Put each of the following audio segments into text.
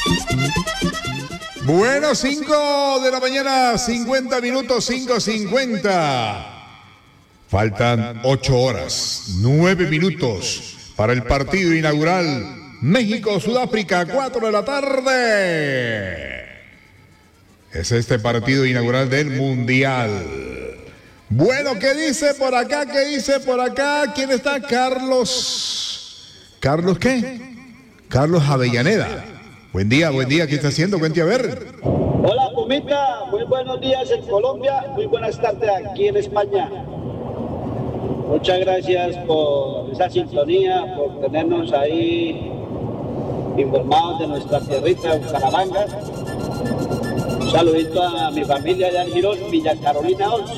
Bueno, 5 de la mañana, 50 minutos, 5:50. Faltan 8 horas, 9 minutos para el partido inaugural México-Sudáfrica, 4 de la tarde. Es este partido inaugural del Mundial. Bueno, ¿qué dice por acá? ¿Qué dice por acá? ¿Quién está? Carlos. ¿Carlos qué? Carlos Avellaneda. Buen día, ¿qué está haciendo? Cuente a ver. Hola, Pumita, muy buenos días en Colombia, muy buenas tardes aquí en España. Muchas gracias por esa sintonía, por tenernos ahí informados de nuestra tierrita, Bucaramanga. Un saludito a mi familia allá en Girón, Villa Carolina Ols.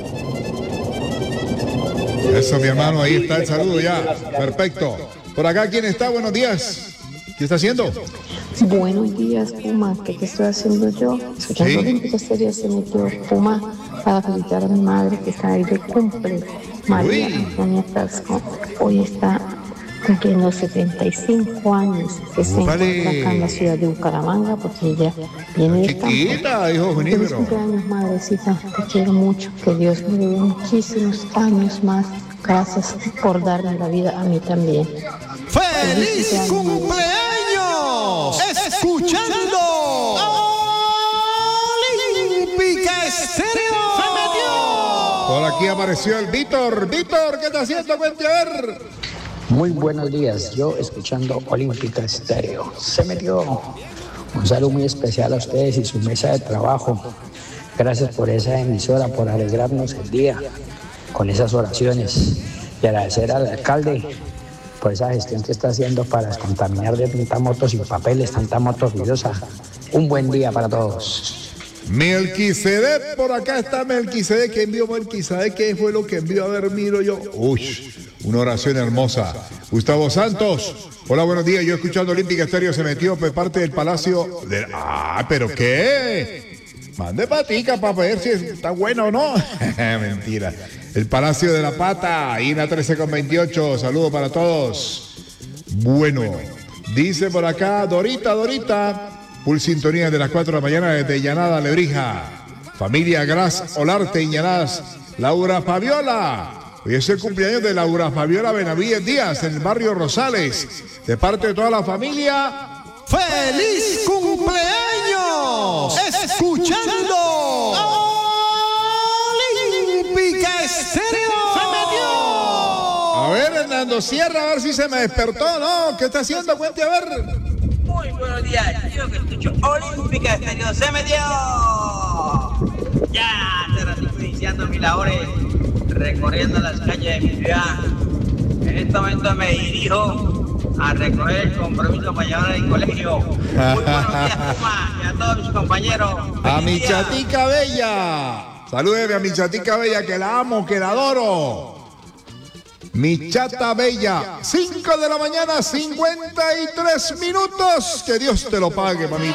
Eso, mi hermano, ahí está el saludo ya. Perfecto. Por acá, ¿quién está? Buenos días. ¿Qué está haciendo? Buenos días, Puma. ¿Qué estoy haciendo yo? Escuchando Olímpica Estéreo, se metió Puma para felicitar a mi madre que está ahí de cumple. María Antonia Tasco. Hoy está cumpliendo 75 años, que se encuentra acá en la ciudad de Bucaramanga, porque ella viene de campo. Chiquita, hijo Feliz Junípero. cumpleaños, madrecita. Te quiero mucho. Que Dios me dé muchísimos años más. Gracias por darme la vida a mí también. ¡Feliz cumpleaños! Escuchando Olímpica Estéreo. ¡Se metió! Por aquí apareció el Víctor. Víctor, ¿qué está haciendo? Cuente a ver. Muy buenos días, yo escuchando Olímpica Estéreo. Se metió. Un saludo muy especial a ustedes y su mesa de trabajo. Gracias por esa emisora, por alegrarnos el día con esas oraciones. Y agradecer al alcalde por esa gestión que está haciendo para descontaminar de tanta moto sin papeles, tanta moto ruidosa. Un buen día para todos. Melquisedec, por acá está Melquisedec. ¿Qué envió Melquisedec? ¿Qué fue lo que envió? A ver, miro yo. Uy, una oración hermosa. Gustavo Santos. Hola, buenos días. Yo escuchando Olímpica Estéreo, se metió por parte del Palacio de... ¿pero qué? Mande patica para ver si está bueno o no. Mentira. El Palacio de la Pata, ahí en la 13:28. Saludos para todos. Bueno, dice por acá Dorita. Full sintonía de las 4 de la mañana desde Llanada, Lebrija. Familia Gras Olarte y Llanadas. Laura Fabiola. Hoy es el cumpleaños de Laura Fabiola Benavides Díaz en el barrio Rosales. De parte de toda la familia. ¡Feliz cumpleaños! Escuchando Olímpica Estéreo. ¡Se metió! A ver, Hernando Sierra, a ver si se me despertó, ¿no? ¿Qué está haciendo? Cuente a ver. Muy buenos días, yo que escucho Olímpica Estéreo, se metió. Ya hace ratito iniciando mis labores, recorriendo las calles de mi ciudad. En este momento me dirijo a recoger el compromiso para llevar al colegio. Muy buenos días, Puma, y a todos mis compañeros. A mi ¡Feliz día! chatica bella. Salúdeme a mi chatica bella, que la amo, que la adoro. Mi chata bella. 5 de la mañana, 53 minutos. Que Dios te lo pague, mamita.